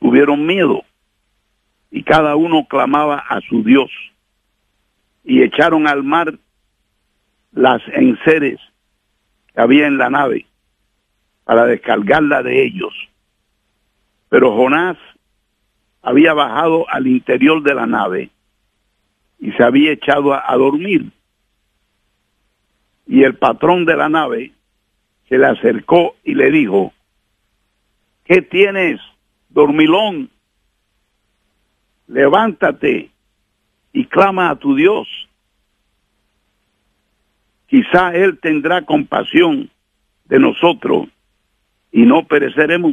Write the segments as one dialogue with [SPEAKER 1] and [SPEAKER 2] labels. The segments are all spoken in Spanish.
[SPEAKER 1] tuvieron miedo y cada uno clamaba a su Dios, y echaron al mar las enseres que había en la nave para descargarla de ellos. Pero Jonás había bajado al interior de la nave y se había echado a dormir. Y el patrón de la nave se le acercó y le dijo: ¿qué tienes, dormilón? Levántate y clama a tu Dios. Quizá Él tendrá compasión de nosotros y no pereceremos.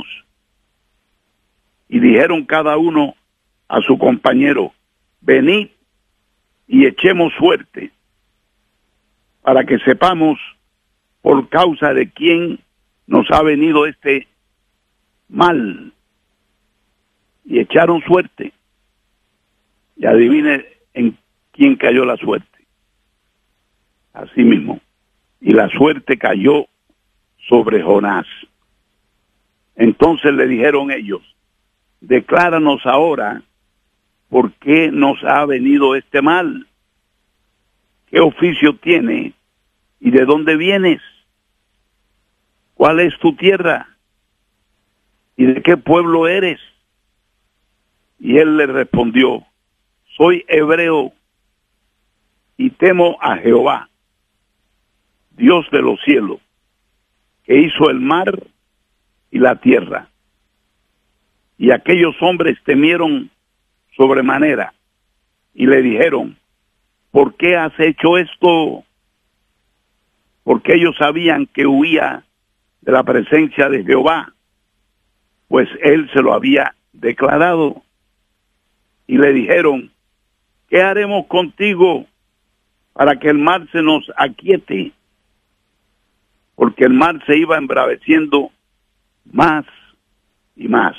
[SPEAKER 1] Y dijeron cada uno a su compañero: venid y echemos suerte, para que sepamos por causa de quién nos ha venido este mal. Y echaron suerte. Y adivine en quién cayó la suerte. Así mismo. Y la suerte cayó sobre Jonás. Entonces le dijeron ellos: decláranos ahora por qué nos ha venido este mal. ¿Qué oficio tiene y de dónde vienes? ¿Cuál es tu tierra y de qué pueblo eres? Y él le respondió: soy hebreo y temo a Jehová, Dios de los cielos, que hizo el mar y la tierra. Y aquellos hombres temieron sobremanera y le dijeron: ¿por qué has hecho esto? Porque ellos sabían que huía de la presencia de Jehová, pues él se lo había declarado. Y le dijeron: ¿qué haremos contigo para que el mar se nos aquiete? Porque el mar se iba embraveciendo más y más.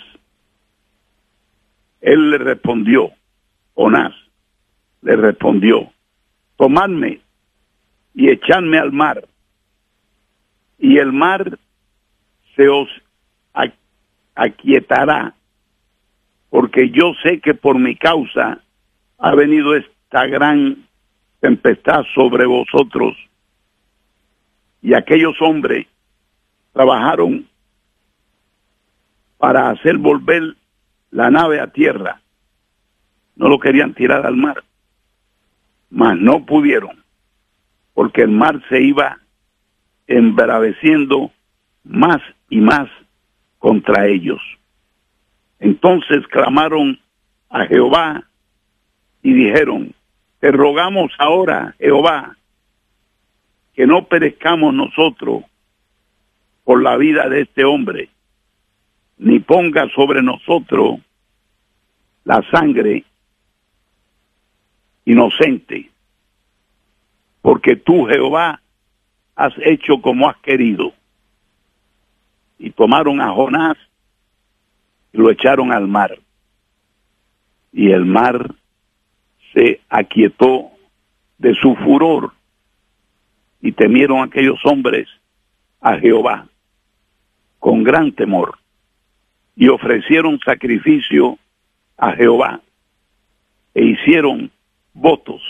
[SPEAKER 1] Él le respondió, Jonás le respondió: tomadme y echadme al mar, y el mar se os aquietará, porque yo sé que por mi causa ha venido esta gran tempestad sobre vosotros. Y aquellos hombres trabajaron para hacer volver la nave a tierra. No lo querían tirar al mar, mas no pudieron, porque el mar se iba embraveciendo más y más contra ellos. Entonces clamaron a Jehová y dijeron: te rogamos ahora, Jehová, que no perezcamos nosotros por la vida de este hombre, ni ponga sobre nosotros la sangre inocente, porque tú, Jehová, has hecho como has querido. Y tomaron a Jonás y lo echaron al mar, y el mar se aquietó de su furor, y temieron aquellos hombres a Jehová con gran temor, y ofrecieron sacrificio a Jehová, e hicieron votos.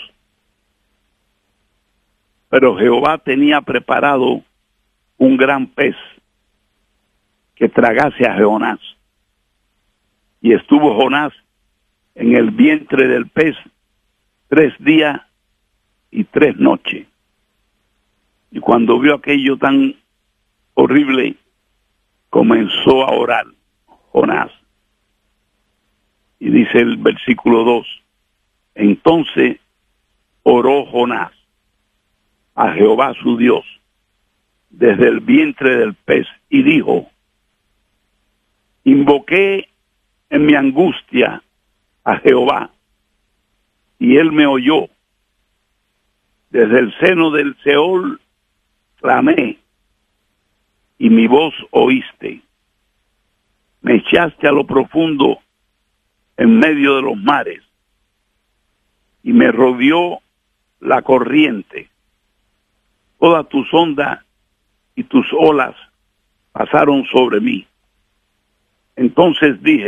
[SPEAKER 1] Pero Jehová tenía preparado un gran pez que tragase a Jonás. Y estuvo Jonás en el vientre del pez 3 días y 3 noches. Y cuando vio aquello tan horrible, comenzó a orar Jonás. Y dice el versículo 2: entonces oró Jonás a Jehová su Dios desde el vientre del pez y dijo: invoqué en mi angustia a Jehová, y él me oyó. Desde el seno del Seol clamé, y mi voz oíste. Me echaste a lo profundo en medio de los mares, y me rodeó la corriente. Todas tus ondas y tus olas pasaron sobre mí. Entonces dije: